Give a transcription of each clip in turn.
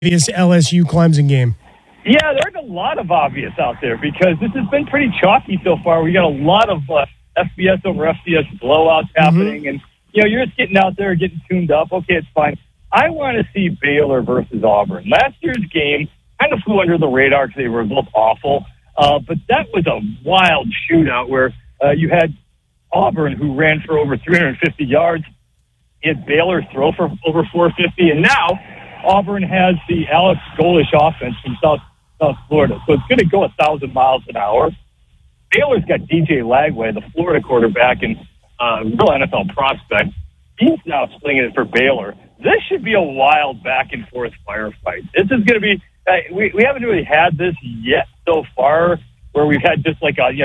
this LSU Clemson game? Yeah, there's a lot of obvious out there because this has been pretty chalky so far. We got a lot of FBS over FCS blowouts happening, and you're just getting out there, getting tuned up. Okay, it's fine. I want to see Baylor versus Auburn. Last year's game kind of flew under the radar because they were both awful, but that was a wild shootout where you had Auburn, who ran for over 350 yards, hit Baylor throw for over 450, and now Auburn has the Alex Golish offense from South Florida, so it's going to go 1,000 miles an hour. Baylor's got DJ Lagway, the Florida quarterback, and real NFL prospect. He's now slinging it for Baylor. This should be a wild back-and-forth firefight. This is going to be we haven't really had this yet so far, where we've had just like a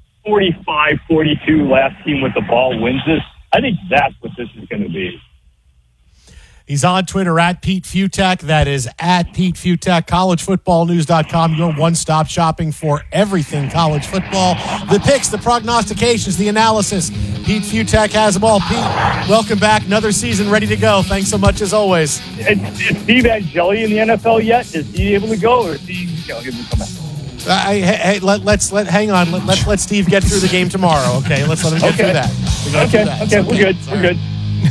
45-42 last team with the ball wins this. I think that's what this is going to be. He's on Twitter at Pete Fiutak. That is at Pete Fiutak. CollegeFootballNews.com, your one-stop shopping for everything college football. The picks, the prognostications, the analysis. Pete Fiutak has them all. Pete, welcome back. Another season ready to go. Thanks so much as always. Is Steve Angeli in the NFL yet? Is he able to go, or is he able to come back? Hang on. Let Steve get through the game tomorrow. Okay, let's let him get through that. Okay, we're good. We're good.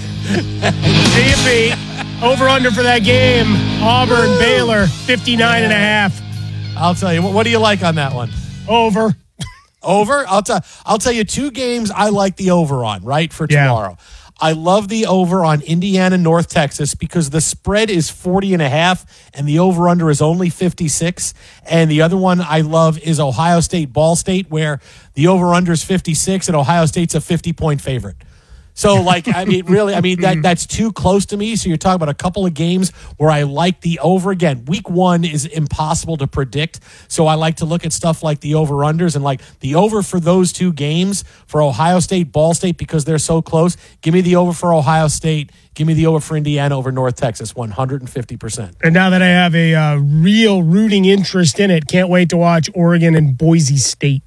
GMB, over-under for that game. Auburn, Baylor, 59.5. I'll tell you. What do you like on that one? Over. Over? I'll tell you 2 games I like the over on, right, for tomorrow. Yeah. I love the over on Indiana, North Texas, because the spread is 40.5 and the over-under is only 56. And the other one I love is Ohio State, Ball State, where the over-under is 56 and Ohio State's a 50-point favorite. So, that's too close to me. So you're talking about a couple of games where I like the over. Again, week 1 is impossible to predict. So I like to look at stuff like the over-unders and like the over for those 2 games for Ohio State, Ball State, because they're so close. Give me the over for Ohio State. Give me the over for Indiana over North Texas, 150%. And now that I have a real rooting interest in it, can't wait to watch Oregon and Boise State.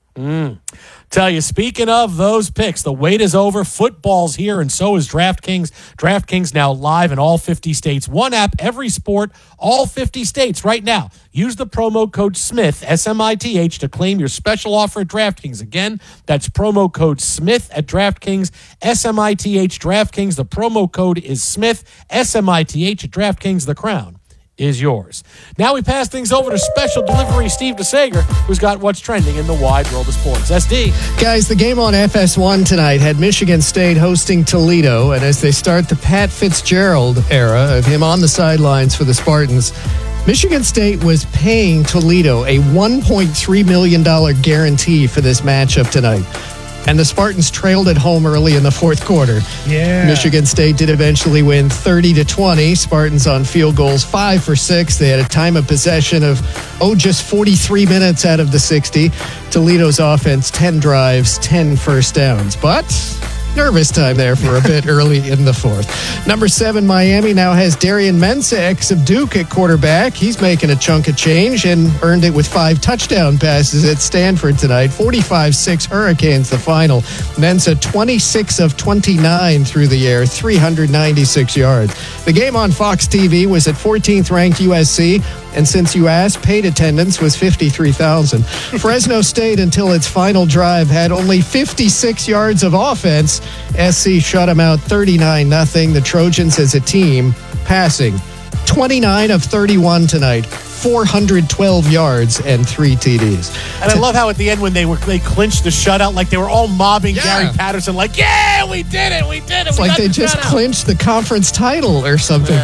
Tell you, speaking of those picks, the wait is over. Football's here, and so is DraftKings. DraftKings now live in all 50 states. One app, every sport, all 50 states right now. Use the promo code SMITH, SMITH, to claim your special offer at DraftKings. Again, that's promo code SMITH at DraftKings, SMITH, DraftKings. The promo code is SMITH, SMITH at DraftKings. The crown is yours. Now we pass things over to special delivery Steve DeSager, who's got what's trending in the wide world of sports. SD. Guys, the game on FS1 tonight had Michigan State hosting Toledo, and as they start the Pat Fitzgerald era of him on the sidelines for the Spartans, Michigan State was paying Toledo a $1.3 million guarantee for this matchup tonight. And the Spartans trailed at home early in the fourth quarter. Yeah. Michigan State did eventually win 30-20. Spartans on field goals 5 for 6. They had a time of possession of, just 43 minutes out of the 60. Toledo's offense, 10 drives, 10 first downs. But nervous time there for a bit early in the fourth. Number 7, Miami now has Darian Mensah, ex of Duke, at quarterback. He's making a chunk of change and earned it with 5 touchdown passes at Stanford tonight. 45-6 Hurricanes, the final. Mensah 26 of 29 through the air, 396 yards. The game on Fox TV was at 14th ranked USC. And since you asked, paid attendance was 53,000. Fresno State, until its final drive, had only 56 yards of offense. SC shut them out 39-0. The Trojans as a team passing 29 of 31 tonight. 412 yards and 3 TDs. And I love how at the end when they clinched the shutout, like they were all mobbing Gary Patterson, like, yeah, we did it. It's like they just clinched the conference title or something.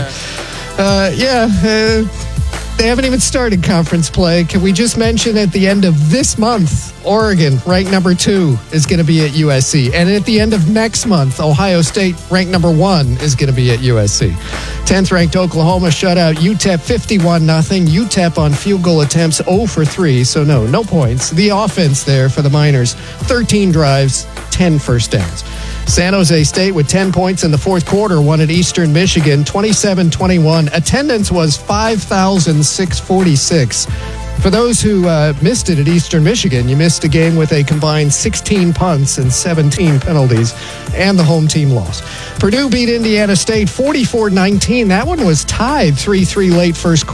They haven't even started conference play. Can we just mention at the end of this month, Oregon, ranked number 2, is going to be at USC. And at the end of next month, Ohio State, ranked number 1, is going to be at USC. 10th ranked Oklahoma shut out UTEP 51-0. UTEP on field goal attempts 0 for 3, so no points. The offense there for the Miners, 13 drives, 10 first downs. San Jose State with 10 points in the fourth quarter won at Eastern Michigan 27-21. Attendance was 5,646. For those who missed it at Eastern Michigan, you missed a game with a combined 16 punts and 17 penalties, and the home team lost. Purdue beat Indiana State 44-19. That one was tied 3-3 late first quarter.